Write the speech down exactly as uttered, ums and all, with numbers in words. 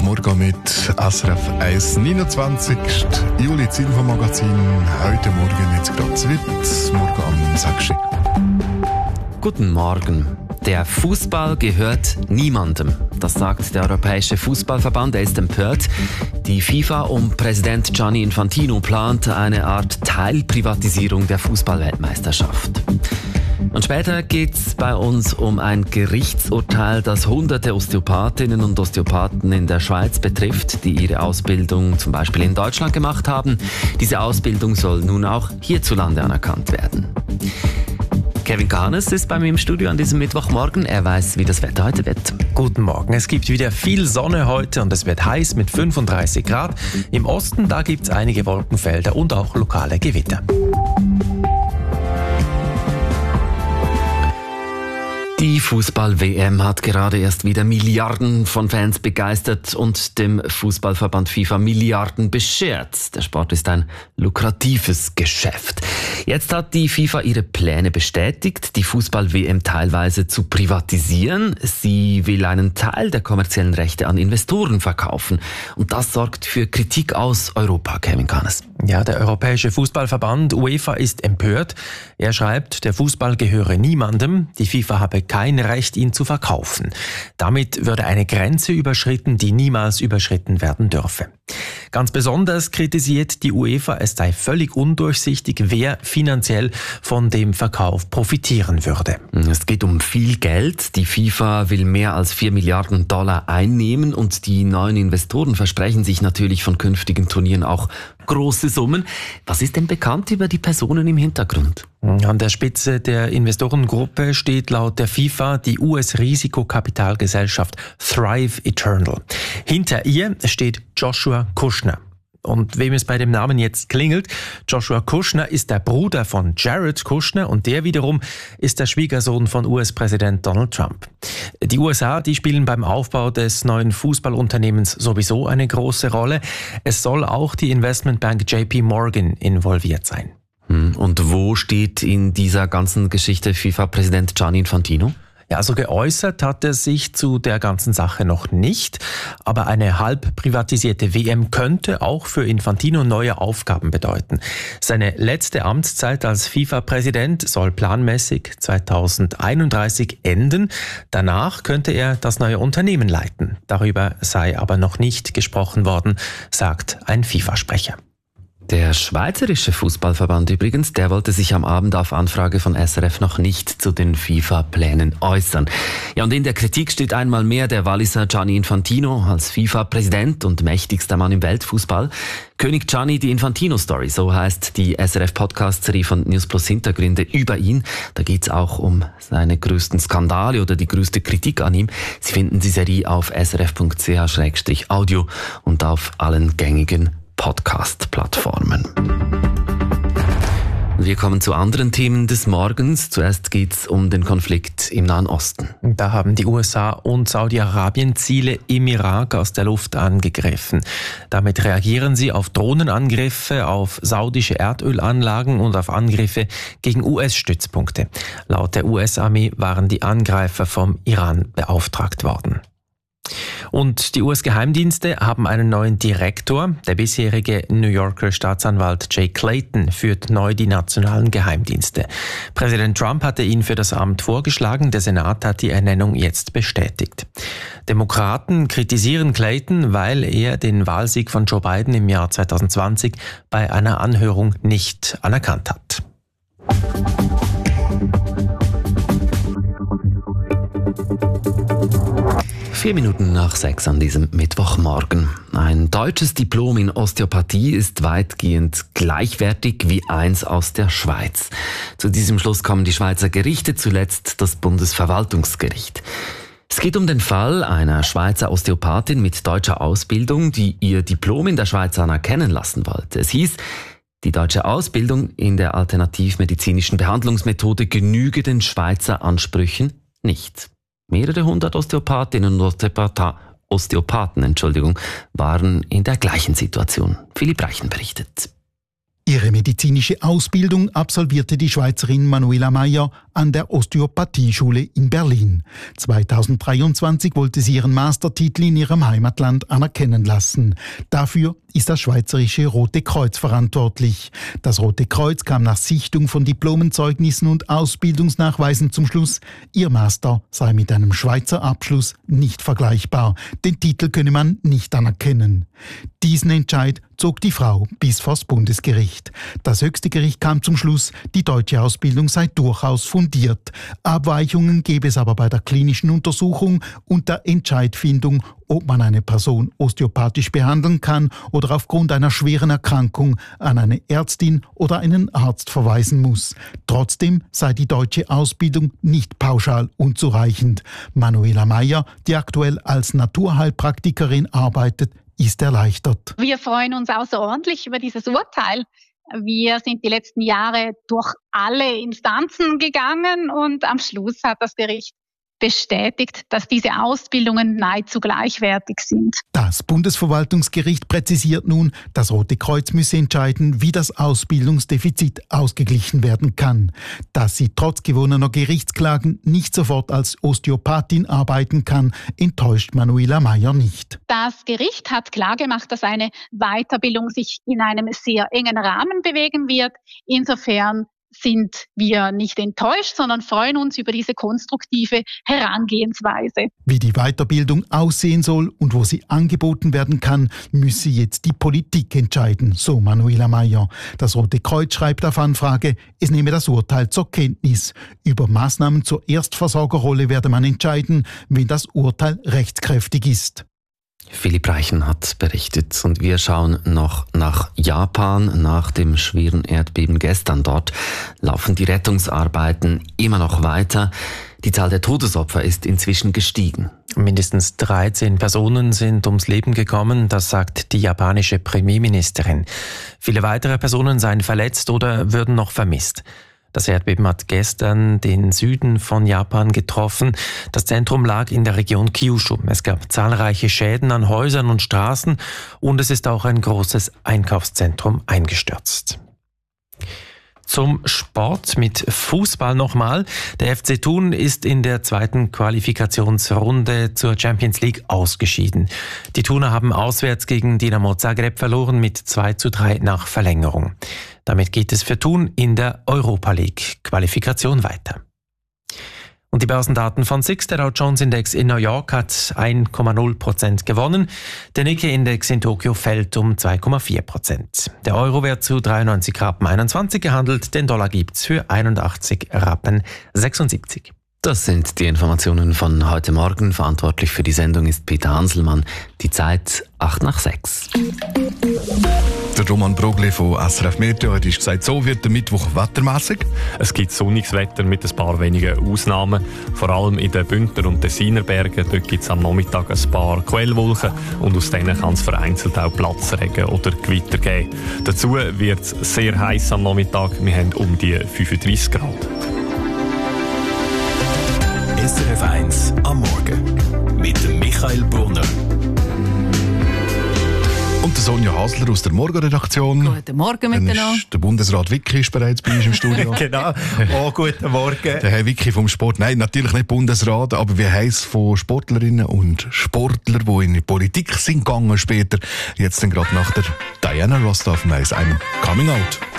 Mittwochmorgen mit S R F eins, neunundzwanzigsten Juli, das Infomagazin. Heute Morgen jetzt gerade zweit, morgen am sechsten Guten Morgen. Der Fußball gehört niemandem. Das sagt der Europäische Fußballverband. Er ist empört. Die FIFA um Präsident Gianni Infantino plant eine Art Teilprivatisierung der Fußballweltmeisterschaft. Und später geht es bei uns um ein Gerichtsurteil, das hunderte Osteopathinnen und Osteopathen in der Schweiz betrifft, die ihre Ausbildung zum Beispiel in Deutschland gemacht haben. Diese Ausbildung soll nun auch hierzulande anerkannt werden. Kevin Kahnes ist bei mir im Studio an diesem Mittwochmorgen. Er weiß, wie das Wetter heute wird. Guten Morgen. Es gibt wieder viel Sonne heute und es wird heiß mit fünfunddreißig Grad. Im Osten, da gibt es einige Wolkenfelder und auch lokale Gewitter. Die Fußball-W M hat gerade erst wieder Milliarden von Fans begeistert und dem Fußballverband FIFA Milliarden beschert. Der Sport ist ein lukratives Geschäft. Jetzt hat die FIFA ihre Pläne bestätigt, die Fußball-W M teilweise zu privatisieren. Sie will einen Teil der kommerziellen Rechte an Investoren verkaufen. Und das sorgt für Kritik aus Europa, Kevin Kahnes. Ja, der Europäische Fußballverband UEFA ist empört. Er schreibt, der Fußball gehöre niemandem. Die FIFA habe kein Recht, ihn zu verkaufen. Damit würde eine Grenze überschritten, die niemals überschritten werden dürfe. Ganz besonders kritisiert die UEFA, es sei völlig undurchsichtig, wer finanziell von dem Verkauf profitieren würde. Es geht um viel Geld. Die FIFA will mehr als vier Milliarden Dollar einnehmen und die neuen Investoren versprechen sich natürlich von künftigen Turnieren auch große Summen. Was ist denn bekannt über die Personen im Hintergrund? An der Spitze der Investorengruppe steht laut der FIFA die U S-Risikokapitalgesellschaft Thrive Eternal. Hinter ihr steht Joshua Kushner. Und wem es bei dem Namen jetzt klingelt, Joshua Kushner ist der Bruder von Jared Kushner und der wiederum ist der Schwiegersohn von U S-Präsident Donald Trump. Die U S A, die spielen beim Aufbau des neuen Fußballunternehmens sowieso eine große Rolle. Es soll auch die Investmentbank J P Morgan involviert sein. Und wo steht in dieser ganzen Geschichte FIFA-Präsident Gianni Infantino? Ja, also geäußert hat er sich zu der ganzen Sache noch nicht, aber eine halb privatisierte W M könnte auch für Infantino neue Aufgaben bedeuten. Seine letzte Amtszeit als FIFA-Präsident soll planmäßig zweitausendeinunddreißig enden. Danach könnte er das neue Unternehmen leiten. Darüber sei aber noch nicht gesprochen worden, sagt ein FIFA-Sprecher. Der Schweizerische Fußballverband übrigens, der wollte sich am Abend auf Anfrage von S R F noch nicht zu den FIFA-Plänen äußern. Ja, und in der Kritik steht einmal mehr der Walliser Gianni Infantino als FIFA-Präsident und mächtigster Mann im Weltfußball. König Gianni, die Infantino-Story, so heißt die S R F-Podcast-Serie von News Plus Hintergründe über ihn. Da geht's auch um seine größten Skandale oder die größte Kritik an ihm. Sie finden die Serie auf s r f punkt c h slash audio und auf allen gängigen Podcast-Plattformen. Wir kommen zu anderen Themen des Morgens. Zuerst geht es um den Konflikt im Nahen Osten. Da haben die U S A und Saudi-Arabien Ziele im Irak aus der Luft angegriffen. Damit reagieren sie auf Drohnenangriffe, auf saudische Erdölanlagen und auf Angriffe gegen U S-Stützpunkte. Laut der U S-Armee waren die Angreifer vom Iran beauftragt worden. Und die U S-Geheimdienste haben einen neuen Direktor. Der bisherige New Yorker Staatsanwalt Jay Clayton führt neu die nationalen Geheimdienste. Präsident Trump hatte ihn für das Amt vorgeschlagen. Der Senat hat die Ernennung jetzt bestätigt. Demokraten kritisieren Clayton, weil er den Wahlsieg von Joe Biden im Jahr zweitausendzwanzig bei einer Anhörung nicht anerkannt hat. Vier Minuten nach sechs an diesem Mittwochmorgen. Ein deutsches Diplom in Osteopathie ist weitgehend gleichwertig wie eins aus der Schweiz. Zu diesem Schluss kommen die Schweizer Gerichte, zuletzt das Bundesverwaltungsgericht. Es geht um den Fall einer Schweizer Osteopathin mit deutscher Ausbildung, die ihr Diplom in der Schweiz anerkennen lassen wollte. Es hieß, die deutsche Ausbildung in der alternativmedizinischen Behandlungsmethode genüge den Schweizer Ansprüchen nicht. Mehrere hundert Osteopathinnen und Osteopatha, Osteopathen Entschuldigung, waren in der gleichen Situation. Philipp Reichen berichtet. Ihre medizinische Ausbildung absolvierte die Schweizerin Manuela Meyer an der Osteopathieschule in Berlin. zweitausenddreiundzwanzig wollte sie ihren Mastertitel in ihrem Heimatland anerkennen lassen. Dafür ist das Schweizerische Rote Kreuz verantwortlich. Das Rote Kreuz kam nach Sichtung von Diplomenzeugnissen und Ausbildungsnachweisen zum Schluss, ihr Master sei mit einem Schweizer Abschluss nicht vergleichbar. Den Titel könne man nicht anerkennen. Diesen Entscheid zog die Frau bis vors Bundesgericht. Das höchste Gericht kam zum Schluss, die deutsche Ausbildung sei durchaus fundiert. Abweichungen gäbe es aber bei der klinischen Untersuchung und der Entscheidfindung, ob man eine Person osteopathisch behandeln kann oder aufgrund einer schweren Erkrankung an eine Ärztin oder einen Arzt verweisen muss. Trotzdem sei die deutsche Ausbildung nicht pauschal unzureichend. Manuela Meyer, die aktuell als Naturheilpraktikerin arbeitet, ist erleichtert. Wir freuen uns außerordentlich über dieses Urteil. Wir sind die letzten Jahre durch alle Instanzen gegangen und am Schluss hat das Gericht bestätigt, dass diese Ausbildungen nahezu gleichwertig sind. Das Bundesverwaltungsgericht präzisiert nun, das Rote Kreuz müsse entscheiden, wie das Ausbildungsdefizit ausgeglichen werden kann. Dass sie trotz gewonnener Gerichtsklagen nicht sofort als Osteopathin arbeiten kann, enttäuscht Manuela Meyer nicht. Das Gericht hat klargemacht, dass eine Weiterbildung sich in einem sehr engen Rahmen bewegen wird. Insofern sind wir nicht enttäuscht, sondern freuen uns über diese konstruktive Herangehensweise. Wie die Weiterbildung aussehen soll und wo sie angeboten werden kann, müsse jetzt die Politik entscheiden, so Manuela Meyer. Das Rote Kreuz schreibt auf Anfrage, es nehme das Urteil zur Kenntnis. Über Maßnahmen zur Erstversorgerrolle werde man entscheiden, wenn das Urteil rechtskräftig ist. Philipp Reichen hat berichtet und wir schauen noch nach Japan. Nach dem schweren Erdbeben gestern dort laufen die Rettungsarbeiten immer noch weiter. Die Zahl der Todesopfer ist inzwischen gestiegen. Mindestens dreizehn Personen sind ums Leben gekommen, das sagt die japanische Premierministerin. Viele weitere Personen seien verletzt oder würden noch vermisst. Das Erdbeben hat gestern den Süden von Japan getroffen. Das Zentrum lag in der Region Kyushu. Es gab zahlreiche Schäden an Häusern und Straßen und es ist auch ein großes Einkaufszentrum eingestürzt. Zum Sport mit Fußball nochmal. Der F C Thun ist in der zweiten Qualifikationsrunde zur Champions League ausgeschieden. Die Thuner haben auswärts gegen Dinamo Zagreb verloren mit zwei zu drei nach Verlängerung. Damit geht es für Thun in der Europa League Qualifikation weiter. Und die Börsendaten von SIX, der Dow Jones Index in New York, hat eins Komma null Prozent gewonnen. Der Nikkei-Index in Tokio fällt um zwei Komma vier Prozent. Der Euro wird zu dreiundneunzig Rappen einundzwanzig gehandelt, den Dollar gibt's für einundachtzig Rappen sechsundsiebzig. Das sind die Informationen von heute Morgen. Verantwortlich für die Sendung ist Peter Hanselmann. Die Zeit acht nach sechs. Der Roman Brogli von S R F Meteo hat gesagt, so wird der Mittwoch wettermässig. Es gibt sonniges Wetter mit ein paar wenigen Ausnahmen. Vor allem in den Bündner und Tessiner Bergen. Dort gibt es am Nachmittag ein paar Quellwolken und aus denen kann es vereinzelt auch Platzregen oder Gewitter geben. Dazu wird es sehr heiß am Nachmittag. Wir haben um die fünfunddreissig Grad. S R F eins am Morgen mit dem Michael Brunner. Und der Sonja Hasler aus der Morgenredaktion. Guten Morgen miteinander. Der Bundesrat Vicky ist bereits bei uns im Studio. Genau. Oh, guten Morgen. Der Herr Vicky vom Sport. Nein, natürlich nicht Bundesrat, aber wie heisst von Sportlerinnen und Sportlern, die in die Politik sind gegangen später. Jetzt dann gerade nach der Diana Ross auf dem Eis, einem Coming Out.